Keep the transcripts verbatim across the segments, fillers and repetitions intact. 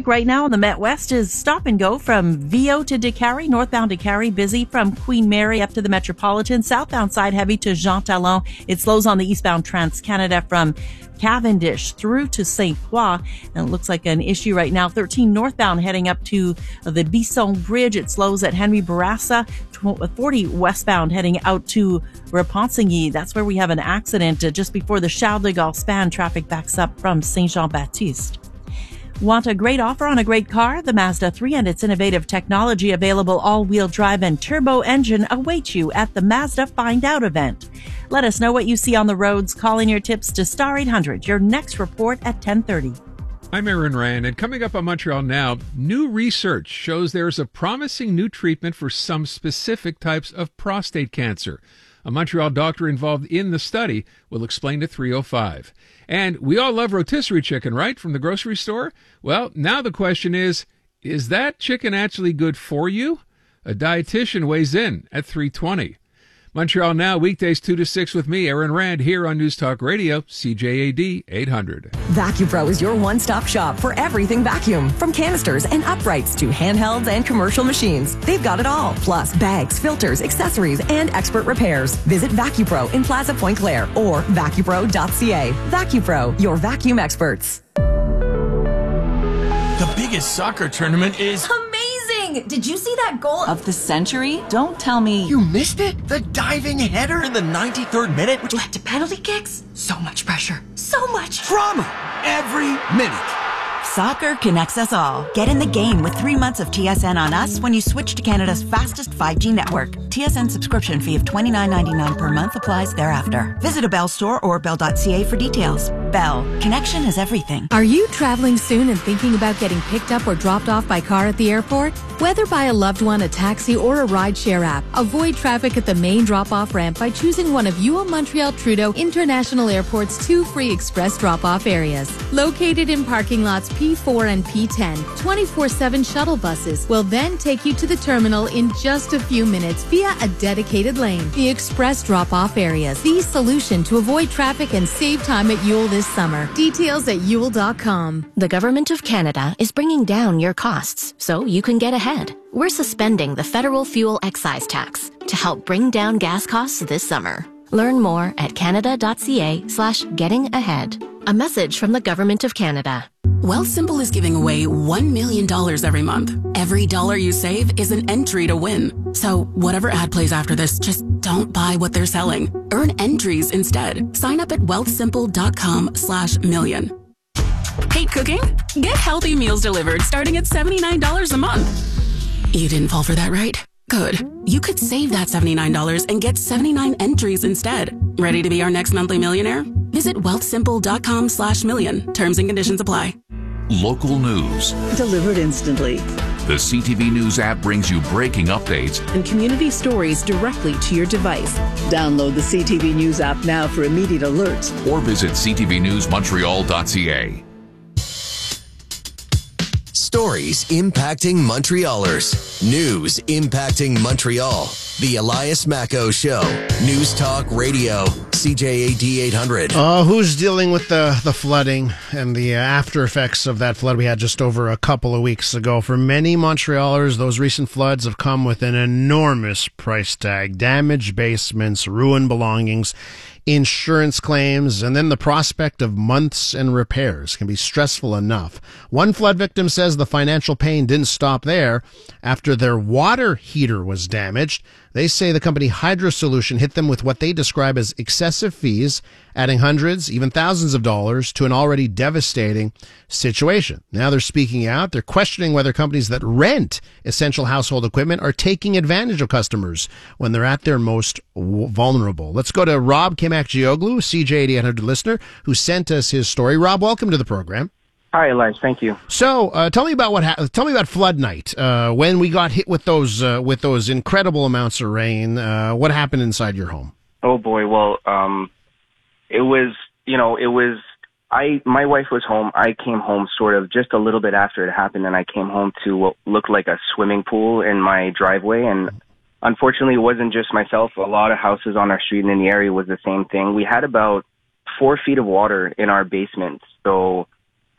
Traffic right now on the Met West is stop and go from Viau to Décarie, northbound Décarie, busy from Queen Mary up to the Metropolitan, southbound side heavy to Jean Talon. It slows on the eastbound Trans-Canada from Cavendish through to Saint Croix. And it looks like an issue right now. thirteen northbound heading up to the Bisson Bridge. It slows at Henry Bourassa. forty westbound heading out to Repentigny. That's where we have an accident uh, just before the Charles de Gaulle span. Traffic backs up from Saint-Jean-Baptiste. Want a great offer on a great car? The Mazda three and its innovative technology, available all-wheel drive and turbo engine, await you at the Mazda Find Out event. Let us know what you see on the roads. Call in your tips to Star eight hundred. Your next report at ten thirty. I'm Aaron Rand, and coming up on Montreal Now, new research shows there's a promising new treatment for some specific types of prostate cancer. A Montreal doctor involved in the study will explain at three oh five. And we all love rotisserie chicken, right, from the grocery store? Well, now the question is, is that chicken actually good for you? A dietitian weighs in at three twenty. Montreal Now, weekdays two to six with me, Aaron Rand, here on News Talk Radio, C J A D eight hundred. VacuPro is your one-stop shop for everything vacuum. From canisters and uprights to handhelds and commercial machines. They've got it all. Plus bags, filters, accessories, and expert repairs. Visit VacuPro in Plaza Point Claire or vacupro dot c a. VacuPro, your vacuum experts. The biggest soccer tournament is... Amazing! Did you see that goal of the century? Don't tell me... You missed it? The diving header in the ninety-third minute? Which led to penalty kicks? So much pressure. So much drama every minute. Soccer connects us all. Get in the game with three months of T S N on us when you switch to Canada's fastest five G network. T S N subscription fee of twenty-nine ninety-nine per month applies thereafter. Visit a Bell store or bell dot c a for details. Bell. Connection is everything. Are you traveling soon and thinking about getting picked up or dropped off by car at the airport? Whether by a loved one, a taxi, or a rideshare app, avoid traffic at the main drop-off ramp by choosing one of U O Montreal Trudeau International Airport's two free express drop-off areas. Located in parking lots P four and P ten, twenty-four seven shuttle buses will then take you to the terminal in just a few minutes via a dedicated lane. The express drop-off areas, the solution to avoid traffic and save time at Yule this summer. Details at yule dot com. The Government of Canada is bringing down your costs so you can get ahead. We're suspending the federal fuel excise tax to help bring down gas costs this summer. Learn more at canada dot c a slash getting ahead. A message from the Government of Canada. Wealthsimple is giving away one million dollars every month. Every dollar you save is an entry to win. So whatever ad plays after this, just don't buy what they're selling. Earn entries instead. Sign up at wealthsimple dot com slash million. Hate cooking? Get healthy meals delivered starting at seventy-nine dollars a month. You didn't fall for that, right? Good. You could save that seventy-nine dollars and get seventy-nine entries instead. Ready to be our next monthly millionaire? Visit wealthsimple dot com slash million. Terms and conditions apply. Local news. Delivered instantly. The C T V News app brings you breaking updates and community stories directly to your device. Download the C T V News app now for immediate alerts. Or visit c t v news montreal dot c a. Stories impacting Montrealers. News impacting Montreal. The Elias Macco Show. News Talk Radio. C J A D eight hundred. Uh, who's dealing with the, the flooding and the uh, after effects of that flood we had just over a couple of weeks ago? For many Montrealers, those recent floods have come with an enormous price tag. Damaged basements, ruined belongings, insurance claims, and then the prospect of months and repairs can be stressful enough. One flood victim says the financial pain didn't stop there. After their water heater was damaged, they say the company Hydro Solution hit them with what they describe as excessive fees, adding hundreds, even thousands of dollars to an already devastating situation. Now they're speaking out. They're questioning whether companies that rent essential household equipment are taking advantage of customers when they're at their most vulnerable. Let's go to Rob Kamakgioglu, C J A D eight hundred listener, who sent us his story. Rob, welcome to the program. Hi, Elias. Thank you. So, uh, tell me about what ha- tell me about flood night. Uh, when we got hit with those uh, with those incredible amounts of rain, uh, what happened inside your home? Oh boy. Well, um, it was you know it was I my wife was home. I came home sort of just a little bit after it happened, and I came home to what looked like a swimming pool in my driveway. And unfortunately, it wasn't just myself. A lot of houses on our street and in the area was the same thing. We had about four feet of water in our basement. So.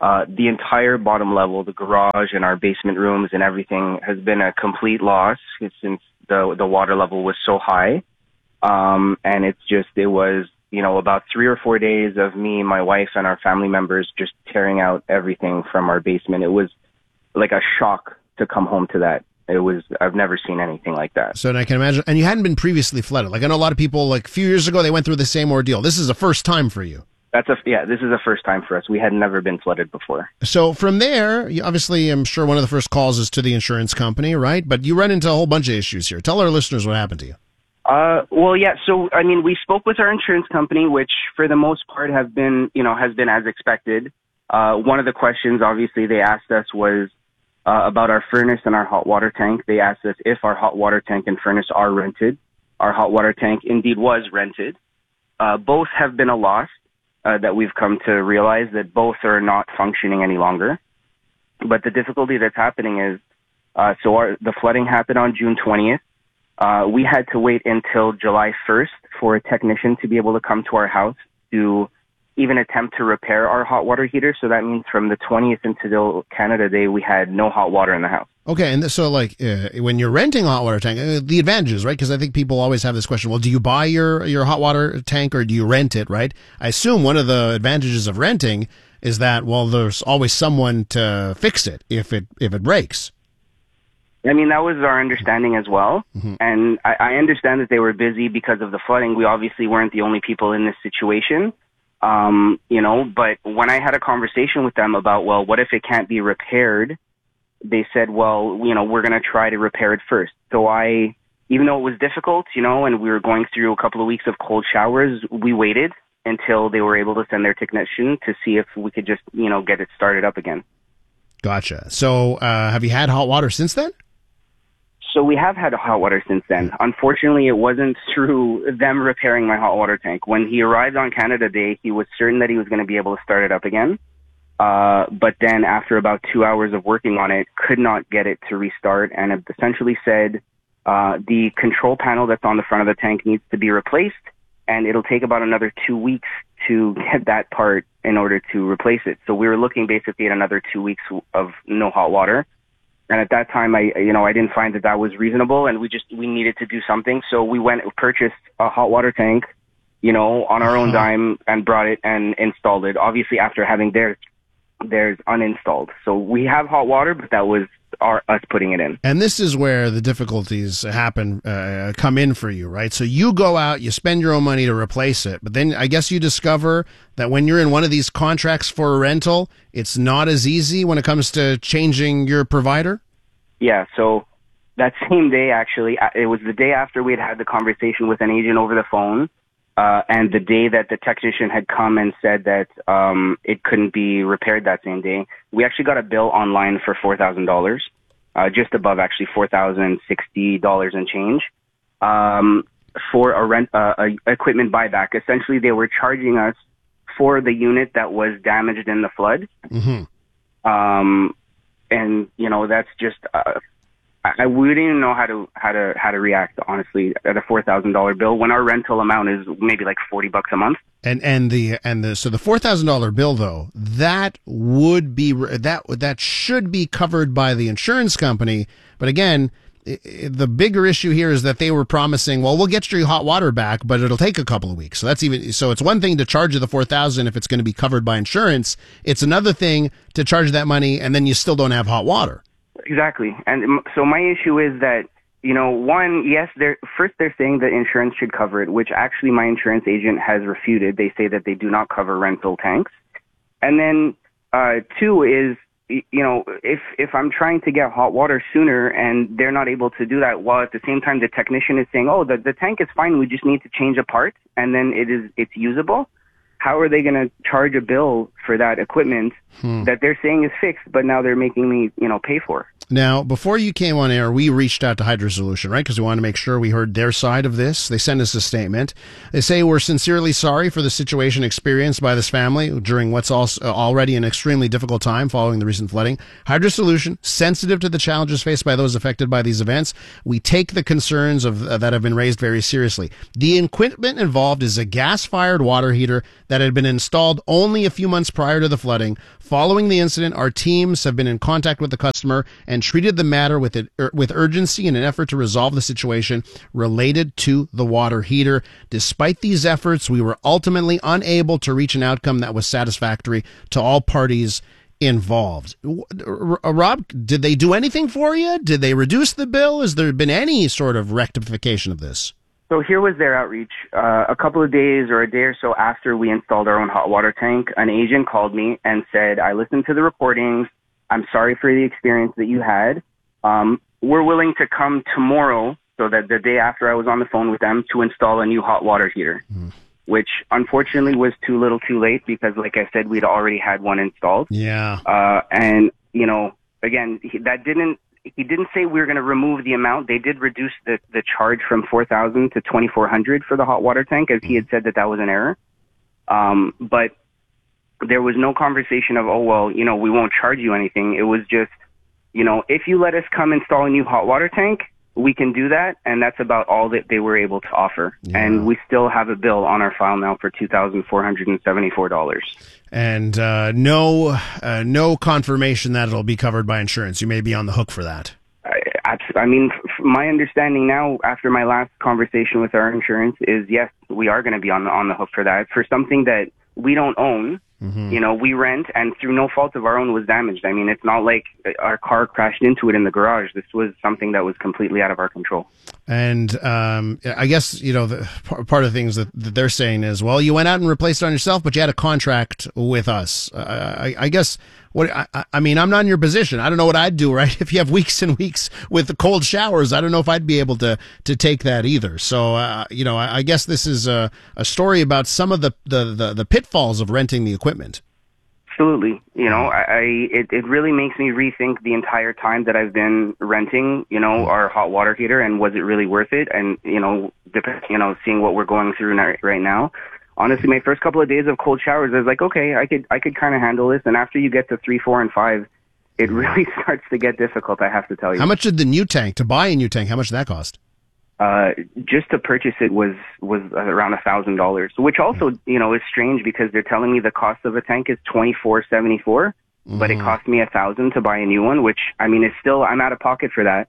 Uh, the entire bottom level, the garage and our basement rooms and everything has been a complete loss since the the water level was so high. Um, and it's just, it was, you know, about three or four days of me, my wife, and our family members just tearing out everything from our basement. It was like a shock to come home to that. It was, I've never seen anything like that. So and I can imagine, and you hadn't been previously flooded. Like I know a lot of people, like a few years ago, they went through the same ordeal. This is the first time for you. That's a, yeah, this is the first time for us. We had never been flooded before. So from there, you, obviously, I'm sure one of the first calls is to the insurance company, right? But you run into a whole bunch of issues here. Tell our listeners what happened to you. Uh, well, yeah. So, I mean, we spoke with our insurance company, which for the most part have been, you know, has been as expected. Uh, one of the questions, obviously, they asked us was uh, about our furnace and our hot water tank. They asked us if our hot water tank and furnace are rented. Our hot water tank indeed was rented. Uh, both have been a loss. Uh, that we've come to realize that both are not functioning any longer. But the difficulty that's happening is, uh, so our, the flooding happened on June twentieth. Uh, we had to wait until July first for a technician to be able to come to our house to even attempt to repair our hot water heater. So that means from the twentieth until Canada Day, we had no hot water in the house. Okay, and so like uh, when you're renting a hot water tank, uh, the advantages, right? Because I think people always have this question, well, do you buy your, your hot water tank or do you rent it, right? I assume one of the advantages of renting is that, well, there's always someone to fix it if it if it breaks. I mean, that was our understanding as well. Mm-hmm. And I, I understand that they were busy because of the flooding. We obviously weren't the only people in this situation. Um, you know, but when I had a conversation with them about, well, what if it can't be repaired? They said, well, you know, we're going to try to repair it first. So I, even though it was difficult, you know, and we were going through a couple of weeks of cold showers, we waited until they were able to send their technician to see if we could just, you know, get it started up again. Gotcha. So, uh, have you had hot water since then? So we have had hot water since then. Unfortunately, it wasn't through them repairing my hot water tank. When he arrived on Canada Day, he was certain that he was going to be able to start it up again. Uh, but then after about two hours of working on it, could not get it to restart, and it essentially said uh, the control panel that's on the front of the tank needs to be replaced, and it'll take about another two weeks to get that part in order to replace it. So we were looking basically at another two weeks of no hot water. And at that time, I, you know, I didn't find that that was reasonable, and we just, we needed to do something. So we went and purchased a hot water tank, you know, on our own dime, and brought it and installed it. Obviously, after having theirs, theirs uninstalled. So we have hot water, but that was our, us putting it in. And this is where the difficulties happen, uh, come in for you, right? So you go out, you spend your own money to replace it, but then I guess you discover that when you're in one of these contracts for a rental, it's not as easy when it comes to changing your provider? Yeah, so that same day, actually, it was the day after we had had the conversation with an agent over the phone, uh, and the day that the technician had come and said that um, it couldn't be repaired that same day, we actually got a bill online for four thousand dollars, uh, just above actually four thousand sixty dollars and change, um, for a rent, uh, a equipment buyback. Essentially, they were charging us for the unit that was damaged in the flood. Mm-hmm. Um, and you know, that's just, uh, I, we didn't even know how to, how to, how to react, honestly, at a four thousand dollars bill when our rental amount is maybe like forty bucks a month. And, and the, and the, so the four thousand dollars bill though, that would be, that, that should be covered by the insurance company. But again, the bigger issue here is that they were promising, well, we'll get your hot water back, but it'll take a couple of weeks. So that's even, so it's one thing to charge you the four thousand if it's going to be covered by insurance. It's another thing to charge that money and then you still don't have hot water. Exactly. And so my issue is that, you know, one, yes, they're first they're saying that insurance should cover it, which actually my insurance agent has refuted. They say that they do not cover rental tanks. And then uh, two is, you know, if if I'm trying to get hot water sooner and they're not able to do that, while at the same time the technician is saying, oh, the, the tank is fine, we just need to change a part, and then it is it's usable, how are they going to charge a bill for that equipment hmm. that they're saying is fixed, but now they're making me, you know, pay for? Now, before you came on air, we reached out to Hydro Solution, right? Because we wanted to make sure we heard their side of this. They sent us a statement. They say, we're sincerely sorry for the situation experienced by this family during what's also already an extremely difficult time following the recent flooding. Hydro Solution, sensitive to the challenges faced by those affected by these events. We take the concerns of uh, that have been raised very seriously. The equipment involved is a gas-fired water heater that had been installed only a few months prior to the flooding. Following the incident, our teams have been in contact with the customer and treated the matter with it, er, with urgency in an effort to resolve the situation related to the water heater. Despite these efforts, we were ultimately unable to reach an outcome that was satisfactory to all parties involved. Rob, did they do anything for you? Did they reduce the bill? Has there been any sort of rectification of this? So here was their outreach. Uh, a couple of days or a day or so after we installed our own hot water tank, an agent called me and said, I listened to the recordings. I'm sorry for the experience that you had. Um, we're willing to come tomorrow, so that the day after I was on the phone with them, to install a new hot water heater. Mm. Which unfortunately was too little too late because, like I said, we'd already had one installed. Yeah. Uh, and, you know, again, he, that didn't, he didn't say we were going to remove the amount. They did reduce the, the charge from four thousand to twenty-four hundred for the hot water tank, as he had said that that was an error. Um, but there was no conversation of, oh, well, you know, we won't charge you anything. It was just, you know, if you let us come install a new hot water tank, we can do that, and that's about all that they were able to offer. Yeah. And we still have a bill on our file now for two thousand four hundred seventy-four dollars. And uh, no uh, no confirmation that it'll be covered by insurance. You may be on the hook for that. I, I mean, my understanding now, after my last conversation with our insurance, is yes, we are going to be on the, on the hook for that. For something that we don't own, mm-hmm. you know, we rent, and through no fault of our own was damaged. I mean, it's not like our car crashed into it in the garage. This was something that was completely out of our control. And um, I guess, you know, the, part of the things that, that they're saying is, well, you went out and replaced it on yourself, but you had a contract with us. Uh, I, I guess, what I, I mean, I'm not in your position. I don't know what I'd do, right? If you have weeks and weeks with the cold showers, I don't know if I'd be able to to take that either. So, uh, you know, I, I guess this is a, a story about some of the, the, the, the pitfalls of renting the equipment. Absolutely. You know, I, I it, it really makes me rethink the entire time that I've been renting, you know, our hot water heater, and was it really worth it? And, you know, dep- you know, seeing what we're going through now, right now. Honestly, my first couple of days of cold showers, I was like, okay, I could I could kind of handle this. And after you get to three, four, and five, it really starts to get difficult, I have to tell you. How much did the new tank, to buy a new tank, how much did that cost? Uh, just to purchase it was, was around a thousand dollars, which also, you know, is strange because they're telling me the cost of a tank is twenty-four seventy-four, mm-hmm. but it cost me a thousand to buy a new one, which, I mean, is still, I'm out of pocket for that.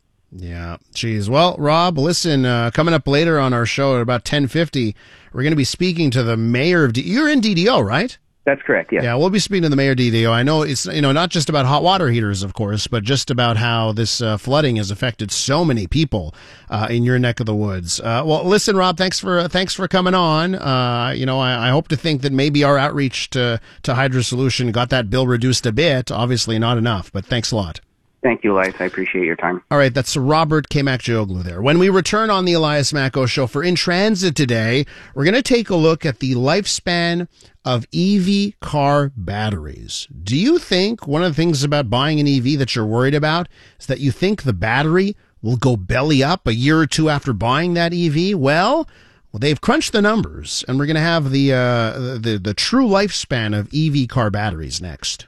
Yeah, geez. Well, Rob, listen, uh, coming up later on our show at about ten fifty, we're going to be speaking to the mayor of, D- you're in D D O, right? That's correct, yeah. Yeah, we'll be speaking to the mayor of D D O. I know it's, you know, not just about hot water heaters, of course, but just about how this uh, flooding has affected so many people uh, in your neck of the woods. Uh, well, listen, Rob, thanks for uh, thanks for coming on. Uh, you know, I, I hope to think that maybe our outreach to, to Hydro Solution got that bill reduced a bit. Obviously not enough, but thanks a lot. Thank you, Elias. I appreciate your time. All right, that's Robert Kamakjioglu there. When we return on the Elias Macko Show for In Transit today, we're going to take a look at the lifespan of E V car batteries. Do you think one of the things about buying an E V that you're worried about is that you think the battery will go belly up a year or two after buying that E V? Well, well they've crunched the numbers, and we're going to have the, uh, the, the true lifespan of E V car batteries next.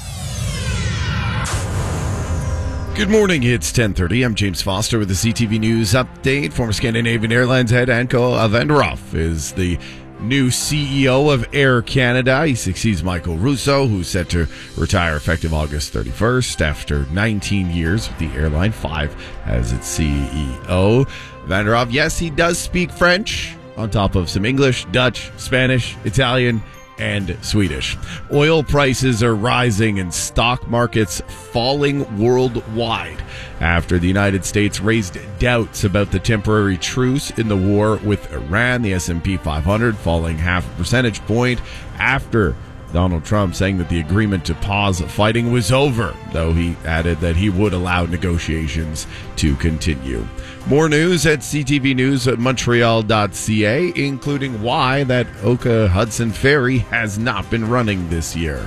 Good morning, it's ten thirty. I'm James Foster with the C T V News Update. Former Scandinavian Airlines head Anko Avendarov is the new C E O of Air Canada. He succeeds Michael Russo, who's set to retire effective August thirty-first after nineteen years with the airline, five as its C E O. Avendarov, yes, he does speak French, on top of some English, Dutch, Spanish, Italian, and Swedish. Oil prices are rising and stock markets falling worldwide after the United States raised doubts about the temporary truce in the war with Iran. The S and P five hundred falling half a percentage point after Donald Trump saying that the agreement to pause fighting was over, though he added that he would allow negotiations to continue. More news at C T V News at Montreal dot C A, including why that Oka Hudson ferry has not been running this year.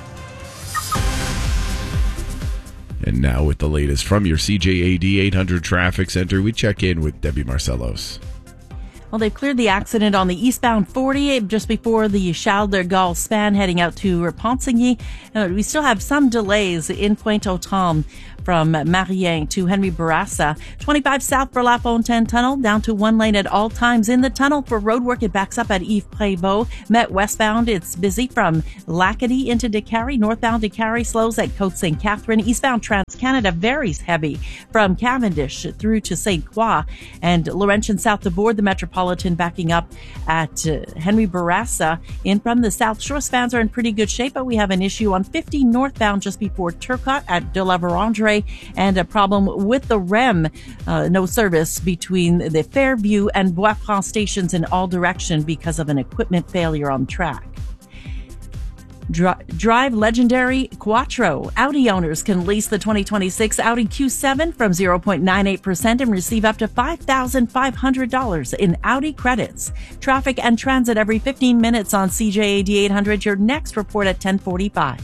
And now with the latest from your C J A D eight hundred Traffic Center, we check in with Debbie Marcellos. Well, they've cleared the accident on the eastbound forty just before the Charles de Gaulle span heading out to Repentigny. Uh, we still have some delays in Pointe-aux-Trembles from Marien to Henry Bourassa. twenty-five south for La Fontaine Tunnel, down to one lane at all times in the tunnel. For roadwork, it backs up at Yves Prévost. Met westbound, it's busy from Lacadie into Décarie. Northbound Décarie slows at Côte Saint Catherine. Eastbound Trans-Canada varies heavy from Cavendish through to Saint Croix. And Laurentian south to Bourg, the Metropolitan backing up at uh, Henry Bourassa. In from the South Shore, spans are in pretty good shape, but we have an issue on fifty northbound just before Turcotte at De La Vérendrye. And a problem with the R E M. Uh, no service between the Fairview and Bois-Franc stations in all directions because of an equipment failure on track. Dri- drive legendary Quattro. Audi owners can lease the twenty twenty-six Audi Q seven from zero point nine eight percent and receive up to five thousand five hundred dollars in Audi credits. Traffic and transit every fifteen minutes on C J A D eight hundred. Your next report at ten forty-five.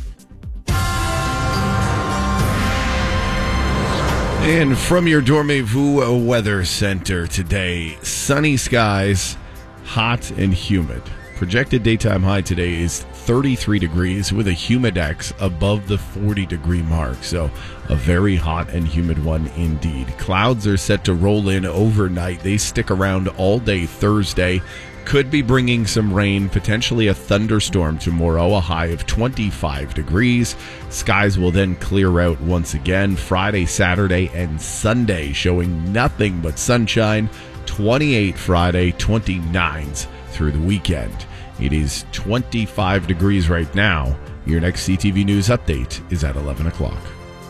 And from your Dormez-vous Weather Center today, sunny skies, hot and humid. Projected daytime high today is thirty-three degrees with a humidex above the forty degree mark. So a very hot and humid one indeed. Clouds are set to roll in overnight. They stick around all day Thursday. Could be bringing some rain, potentially a thunderstorm tomorrow, a high of twenty-five degrees. Skies will then clear out once again Friday, Saturday, and Sunday, showing nothing but sunshine. twenty-eight Friday, twenty-nines through the weekend. It is twenty-five degrees right now. Your next C T V News update is at eleven o'clock.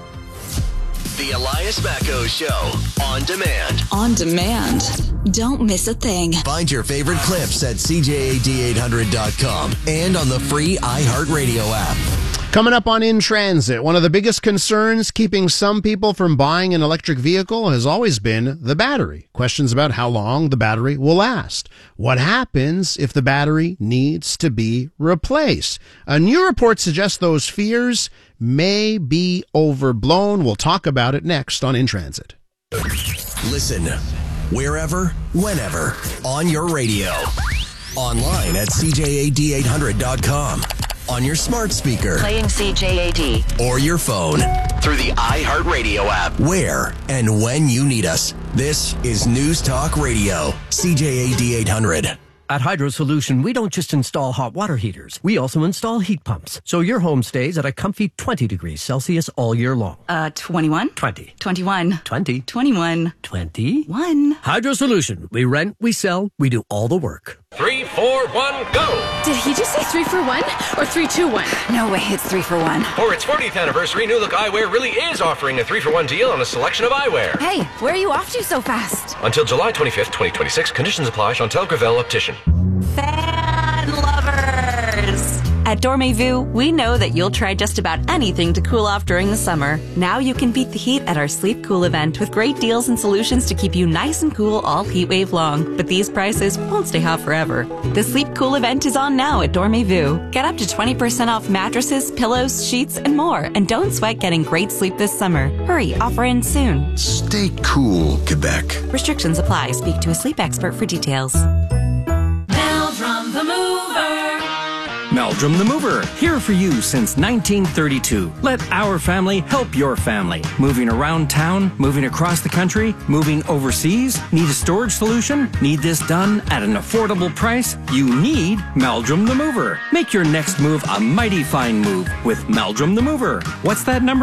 The Elias Macco Show, on demand. On demand. Don't miss a thing. Find your favorite clips at C J A D eight hundred dot com and on the free iHeartRadio app. Coming up on In Transit, one of the biggest concerns keeping some people from buying an electric vehicle has always been the battery. Questions about how long the battery will last. What happens if the battery needs to be replaced? A new report suggests those fears may be overblown. We'll talk about it next on In Transit. Listen wherever, whenever, on your radio. Online at C J A D eight hundred dot com. On your smart speaker. Playing C J A D. Or your phone. Through the iHeartRadio app. Where and when you need us. This is News Talk Radio. C J A D eight hundred. At Hydro Solution, we don't just install hot water heaters. We also install heat pumps. So your home stays at a comfy twenty degrees Celsius all year long. Uh, twenty-one? twenty. twenty-one. twenty. twenty-one. twenty. One. Hydro Solution. We rent, we sell, we do all the work. Three, four, one, go! Did he just say three for one or three, two, one? No way, it's three for one. For its fortieth anniversary, New Look Eyewear really is offering a three for one deal on a selection of eyewear. Hey, where are you off to so fast? Until July twenty-fifth, twenty twenty-six. Conditions apply. Chantel Gravel, Optician. Fan lovers! At Dormez-vous, we know that you'll try just about anything to cool off during the summer. Now you can beat the heat at our Sleep Cool event with great deals and solutions to keep you nice and cool all heat wave long. But these prices won't stay hot forever. The Sleep Cool event is on now at Dormez-vous. Get up to twenty percent off mattresses, pillows, sheets, and more. And don't sweat getting great sleep this summer. Hurry, offer ends soon. Stay cool, Quebec. Restrictions apply. Speak to a sleep expert for details. Meldrum the Mover. Meldrum the Mover, here for you since nineteen thirty-two. Let our family help your family. Moving around town, moving across the country, moving overseas. Need a storage solution? Need this done at an affordable price? You need Meldrum the Mover. Make your next move a mighty fine move with Meldrum the Mover. What's that number?